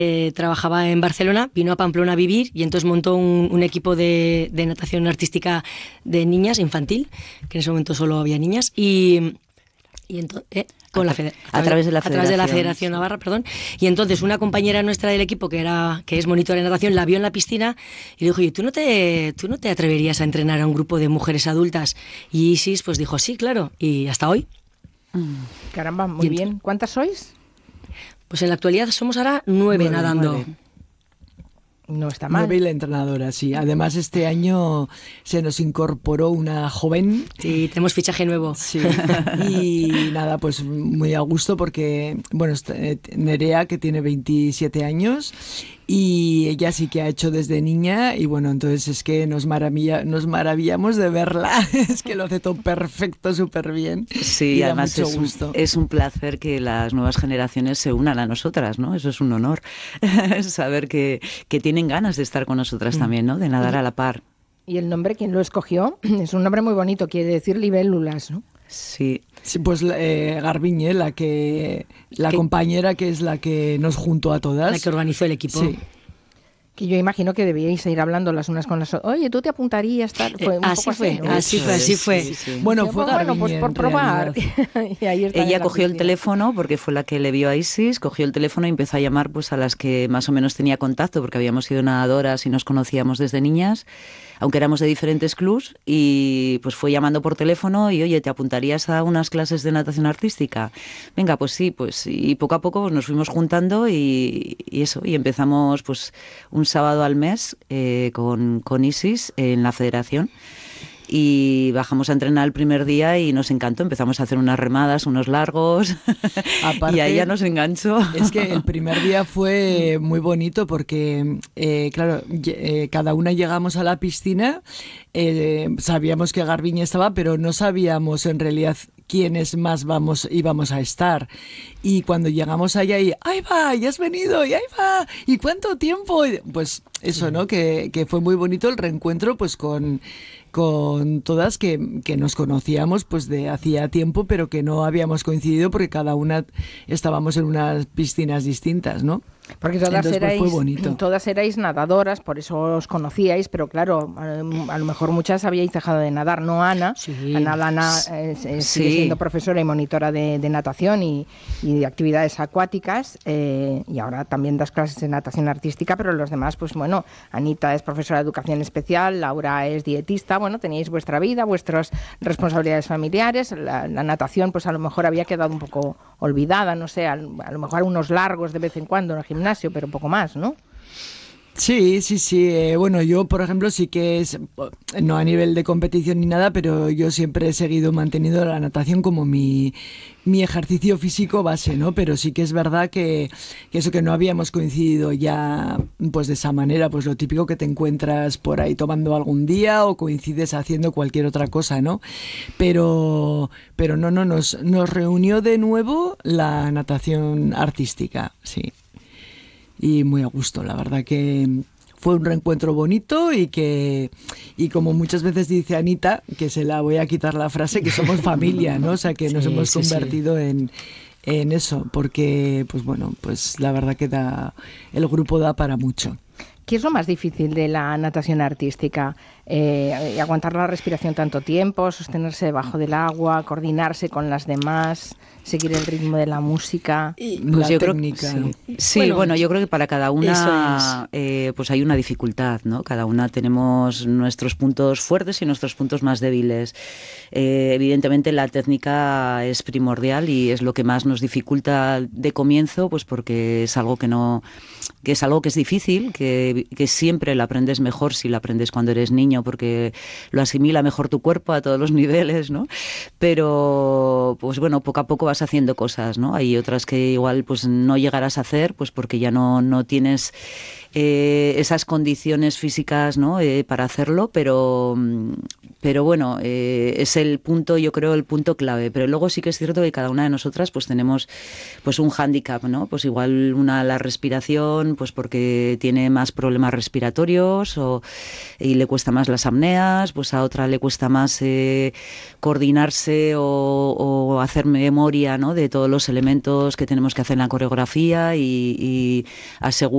trabajaba en Barcelona, vino a Pamplona a vivir y entonces montó un equipo de natación artística de niñas, infantil, que en ese momento solo había niñas, y entonces, a través de la Federación Navarra, perdón. Y entonces una compañera nuestra del equipo que es monitora de natación la vio en la piscina y le dijo: oye, ¿tú no te atreverías a entrenar a un grupo de mujeres adultas? Y Isis pues dijo: sí, claro, y hasta hoy. Caramba, muy bien. ¿Cuántas sois? Pues en la actualidad somos ahora 9 nadando. 9. No está mal. 9 y la entrenadora, sí. Además, este año se nos incorporó una joven. Sí, tenemos fichaje nuevo. Sí. Y nada, pues muy a gusto porque, bueno, Nerea, que tiene 27 años, y ella sí que ha hecho desde niña, y bueno, entonces es que nos maravillamos de verla. Es que lo hace todo perfecto, súper bien. Sí, y además es un placer que las nuevas generaciones se unan a nosotras, ¿no? Eso es un honor. Saber que tienen ganas de estar con nosotras también, ¿no? De nadar a la par. Y el nombre, ¿quién lo escogió? Es un nombre muy bonito, quiere decir libélulas, ¿no? Sí. Sí, pues Garbiñe, la compañera que es la que nos juntó a todas. La que organizó el equipo. Sí. Que yo imagino que debíais ir hablando las unas con las otras. Oye, tú te apuntarías, tal. Fue un así poco fue, ¿no? así fue. Sí. Bueno, fue Garbiñe, pues por probar. Y ahí ella cogió el teléfono, porque fue la que le vio a Isis, cogió el teléfono y empezó a llamar pues a las que más o menos tenía contacto, porque habíamos sido nadadoras y nos conocíamos desde niñas, aunque éramos de diferentes clubs, y pues fue llamando por teléfono y: oye, ¿te apuntarías a unas clases de natación artística? Venga, pues sí, pues, y poco a poco pues, nos fuimos juntando y empezamos pues un sábado al mes con Isis en la federación. Y bajamos a entrenar el primer día y nos encantó. Empezamos a hacer unas remadas, unos largos. Aparte, y ahí ya nos enganchó. Es que el primer día fue muy bonito porque, claro, cada una llegamos a la piscina, sabíamos que Garbiñe estaba, pero no sabíamos en realidad quiénes más íbamos a estar. Y cuando llegamos allá y ¡ahí va! ¡Ya has venido! ¡Y ahí va! ¿Y cuánto tiempo? Pues eso, ¿no? Que fue muy bonito el reencuentro pues con todas que nos conocíamos pues de hacía tiempo, pero que no habíamos coincidido porque cada una estábamos en unas piscinas distintas, ¿no? Porque todas pues erais nadadoras, por eso os conocíais, pero claro, a lo mejor muchas habíais dejado de nadar, ¿no, Ana? Sí. Ana sigue siendo profesora y monitora de natación y de actividades acuáticas, y ahora también das clases de natación artística, pero los demás, pues bueno, Anita es profesora de educación especial, Laura es dietista, bueno, teníais vuestra vida, vuestras responsabilidades familiares, la natación pues a lo mejor había quedado un poco olvidada, no sé, a lo mejor unos largos de vez en cuando en el gimnasio, pero un poco más, ¿no? Sí. Bueno, yo, por ejemplo, sí que no a nivel de competición ni nada, pero yo siempre he seguido manteniendo la natación como mi ejercicio físico base, ¿no? Pero sí que es verdad que eso, que no habíamos coincidido ya pues de esa manera, pues lo típico que te encuentras por ahí tomando algún día o coincides haciendo cualquier otra cosa, ¿no? Pero no, nos reunió de nuevo la natación artística, sí. Y muy a gusto, la verdad que fue un reencuentro bonito y como muchas veces dice Anita, que se la voy a quitar la frase, que somos familia, ¿no? O sea, que nos hemos convertido en eso, porque pues bueno, pues la verdad que el grupo da para mucho. ¿Qué es lo más difícil de la natación artística? Aguantar la respiración tanto tiempo, sostenerse debajo del agua, coordinarse con las demás, seguir el ritmo de la música. Pues la técnica. Sí, bueno, yo creo que para cada una pues hay una dificultad, ¿no? Cada una tenemos nuestros puntos fuertes y nuestros puntos más débiles. Evidentemente la técnica es primordial y es lo que más nos dificulta de comienzo, pues porque es algo que es difícil, que siempre lo aprendes mejor si lo aprendes cuando eres niño, porque lo asimila mejor tu cuerpo a todos los niveles, ¿no? Pero, pues bueno, poco a poco vas haciendo cosas, ¿no? Hay otras que igual pues no llegarás a hacer, pues porque ya no tienes esas condiciones físicas, ¿no? Para hacerlo, pero bueno, es el punto, yo creo, el punto clave. Pero luego sí que es cierto que cada una de nosotras pues tenemos pues un hándicap, ¿no? Pues igual la respiración, pues porque tiene más problemas respiratorios y le cuesta más las apneas, pues a otra le cuesta más coordinarse o hacer memoria, ¿no? De todos los elementos que tenemos que hacer en la coreografía y asegurar